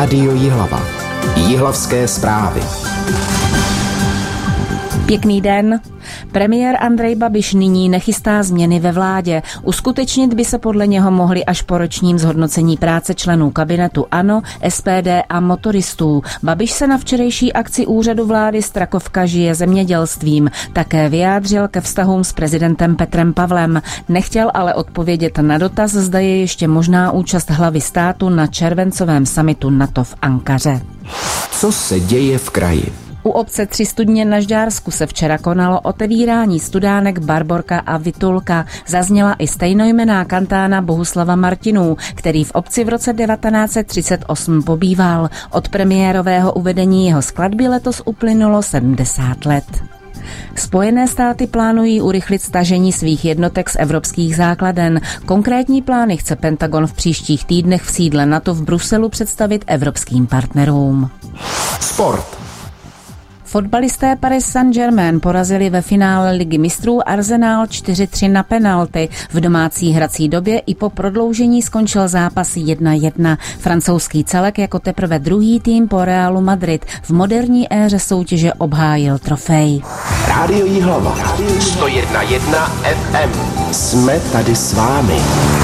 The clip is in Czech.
Rádio Jihlava. Jihlavské zprávy. Pěkný den. Premiér Andrej Babiš nyní nechystá změny ve vládě. Uskutečnit by se podle něho mohly až po ročním zhodnocení práce členů kabinetu ANO, SPD a motoristů. Babiš se na včerejší akci úřadu vlády Strakovka žije zemědělstvím také vyjádřil ke vztahům s prezidentem Petrem Pavlem. Nechtěl ale odpovědět na dotaz, zda je ještě možná účast hlavy státu na červencovém summitu NATO v Ankaře. Co se děje v kraji? U obce 3 Studně na Žďársku se včera konalo otevírání studánek Barborka a Vitulka. Zazněla i stejnojmenná kantána Bohuslava Martinů, který v obci v roce 1938 pobýval. Od premiérového uvedení jeho skladby letos uplynulo 70 let. Spojené státy plánují urychlit stažení svých jednotek z evropských základen. Konkrétní plány chce Pentagon v příštích týdnech v sídle NATO v Bruselu představit evropským partnerům. Sport. Fotbalisté Paris Saint-Germain porazili ve finále Ligy mistrů Arsenal 4-3 na penalty. V domácí hrací době i po prodloužení skončil zápas 1-1. Francouzský celek jako teprve druhý tým po Realu Madrid v moderní éře soutěže obhájil trofej. Rádio Jihlava. 101,1 FM. Jsme tady s vámi.